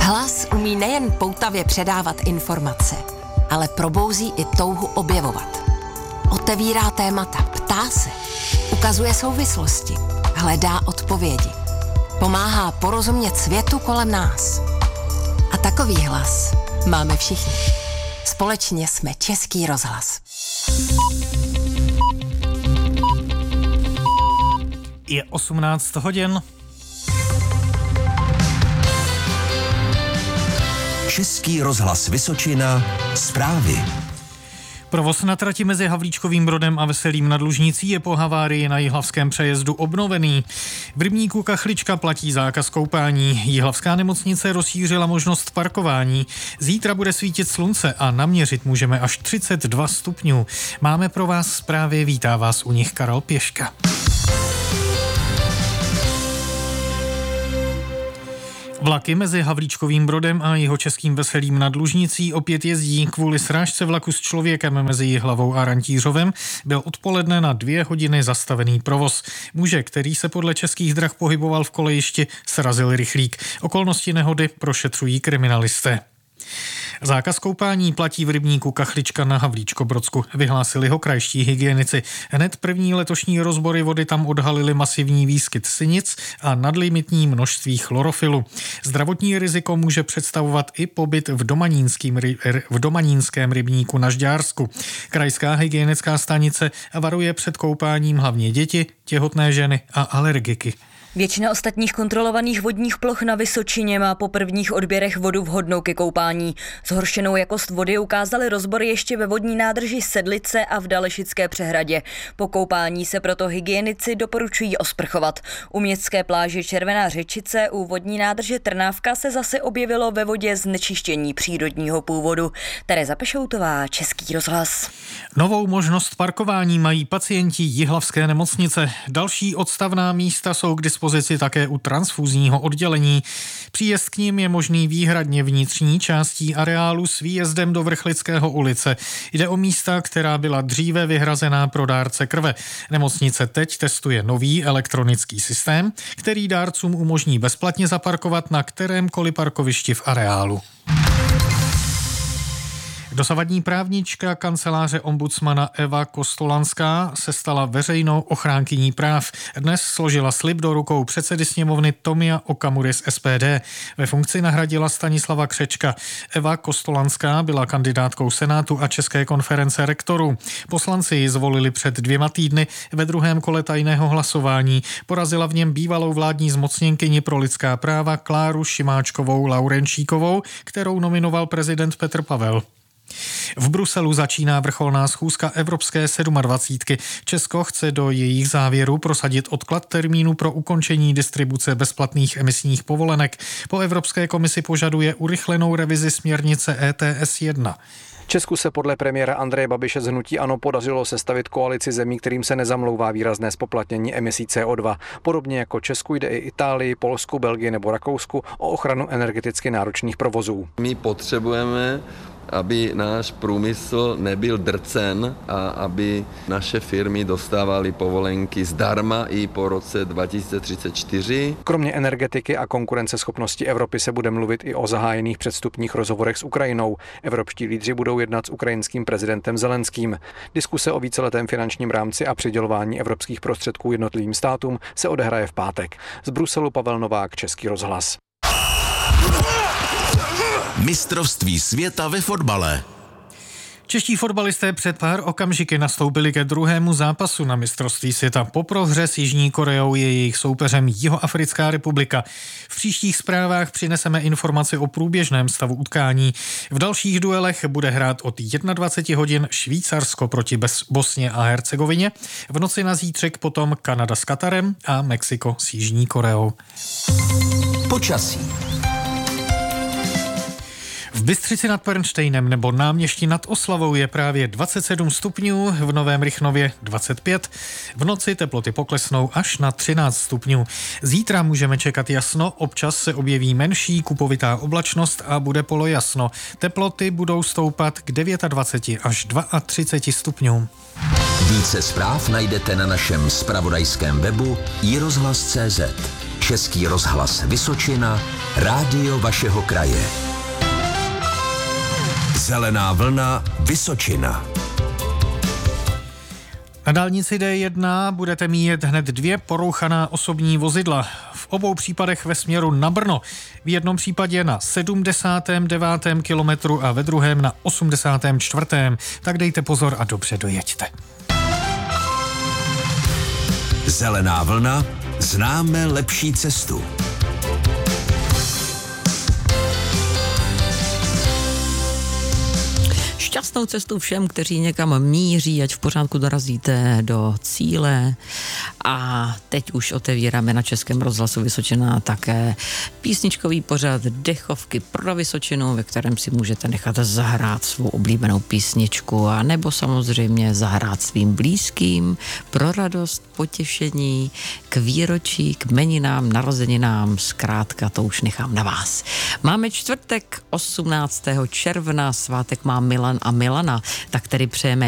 Hlas umí nejen poutavě předávat informace, ale probouzí i touhu objevovat. Otevírá témata, ptá se, ukazuje souvislosti, hledá odpovědi. Pomáhá porozumět světu kolem nás. A takový hlas máme všichni. Společně jsme Český rozhlas. Je 18 hodin. Český rozhlas Vysočina, zprávy. Provoz na trati mezi Havlíčkovým Brodem a Veselým nad Lužnicí je po havárii na jihlavském přejezdu obnovený. V rybníku Kachlička platí zákaz koupání. Jihlavská nemocnice rozšířila možnost parkování. Zítra bude svítit slunce a naměřit můžeme až 32 stupňů. Máme pro vás zprávy, vítá vás u nich Karel Pěška. Vlaky mezi Havlíčkovým Brodem a Jihočeským Veselým nad Lužnicí opět jezdí. Kvůli srážce vlaku s člověkem mezi Jihlavou a Rantířovem byl odpoledne na 2 hodiny zastavený provoz. Muže, který se podle Českých drah pohyboval v kolejišti, srazil rychlík. Okolnosti nehody prošetřují kriminalisté. Zákaz koupání platí v rybníku Kachlička na Havlíčkobrodsku. Vyhlásili ho krajští hygienici. Hned první letošní rozbory vody tam odhalily masivní výskyt sinic a nadlimitní množství chlorofilu. Zdravotní riziko může představovat i pobyt v domanínském rybníku na Žďársku. Krajská hygienická stanice varuje před koupáním hlavně děti, těhotné ženy a alergiky. Většina ostatních kontrolovaných vodních ploch na Vysočině má po prvních odběrech vodu vhodnou ke koupání. Zhoršenou jakost vody ukázaly rozbory ještě ve vodní nádrži Sedlice a v Dalešické přehradě. Po koupání se proto hygienici doporučují osprchovat. U městské pláže Červená Řečice u vodní nádrže Trnávka se zase objevilo ve vodě znečištění přírodního původu. Tereza Pešoutová, Český rozhlas. Novou možnost parkování mají pacienti Jihlavské nemocnice. Další odstavná místa jsou k dispozici také u transfuzního oddělení. Příjezd k nim je možný výhradně vnitřní částí areálu s výjezdem do Vrchlického ulice. Jde o místa, která byla dříve vyhrazená pro dárce krve. Nemocnice teď testuje nový elektronický systém, který dárcům umožní bezplatně zaparkovat na kterémkoliv parkovišti v areálu. Dosavadní právnička kanceláře ombudsmana Eva Kostolanská se stala veřejnou ochránkyní práv. Dnes složila slib do rukou předsedy sněmovny Tomia Okamury z SPD. Ve funkci nahradila Stanislava Křečka. Eva Kostolanská byla kandidátkou Senátu a České konference rektorů. Poslanci ji zvolili před 2 týdny ve druhém kole tajného hlasování. Porazila v něm bývalou vládní zmocněnkyni pro lidská práva Kláru Šimáčkovou Laurenčíkovou, kterou nominoval prezident Petr Pavel. V Bruselu začíná vrcholná schůzka Evropské 27. Česko chce do jejich závěru prosadit odklad termínu pro ukončení distribuce bezplatných emisních povolenek. Po Evropské komisi požaduje urychlenou revizi směrnice ETS 1. Česku se podle premiéra Andreje Babiše z hnutí ANO podařilo sestavit koalici zemí, kterým se nezamlouvá výrazné zpoplatnění emisí CO2. Podobně jako Česku jde i Itálii, Polsku, Belgii nebo Rakousku o ochranu energeticky náročných provozů. My potřebujeme, aby náš průmysl nebyl drcen a aby naše firmy dostávaly povolenky zdarma i po roce 2034. Kromě energetiky a konkurenceschopnosti Evropy se bude mluvit i o zahájených předvstupních rozhovorech s Ukrajinou. Evropští lídři budou jednat s ukrajinským prezidentem Zelenským. Diskuse o víceletém finančním rámci a přidělování evropských prostředků jednotlivým státům se odehraje v pátek. Z Bruselu Pavel Novák, Český rozhlas. Mistrovství světa ve fotbale. Čeští fotbalisté před pár okamžiky nastoupili ke druhému zápasu na mistrovství světa. Po prohře s Jižní Koreou je jejich soupeřem Jihoafrická republika. V příštích zprávách přineseme informaci o průběžném stavu utkání. V dalších duelech bude hrát od 21 hodin Švýcarsko proti Bosně a Hercegovině. V noci na zítřek potom Kanada s Katarem a Mexiko s Jižní Koreou. Počasí. V Bystřici nad Pernštejnem nebo Náměšti nad Oslavou je právě 27 stupňů, v Novém Rychnově 25. V noci teploty poklesnou až na 13 stupňů. Zítra můžeme čekat jasno, občas se objeví menší kupovitá oblačnost a bude polojasno. Teploty budou stoupat k 29 až 32 stupňům. Více zpráv najdete na našem zpravodajském webu iRozhlas.cz. Český rozhlas Vysočina, rádio vašeho kraje. Zelená vlna Vysočina. Na dálnici D1 budete mít hned 2 porouchaná osobní vozidla. V obou případech ve směru na Brno. V jednom případě na 79. kilometru a ve druhém na 84. Tak dejte pozor a dobře dojeďte. Zelená vlna, známe lepší cestu. Šťastnou cestu všem, kteří někam míří, ať v pořádku dorazíte do cíle. A teď už otevíráme na Českém rozhlasu Vysočina také písničkový pořad Dechovky pro Vysočinu, ve kterém si můžete nechat zahrát svou oblíbenou písničku a nebo samozřejmě zahrát svým blízkým pro radost, potěšení, k výročí, k jmeninám, narozeninám, zkrátka to už nechám na vás. Máme čtvrtek 18. června, svátek má Milan a Milana, tak tedy přejeme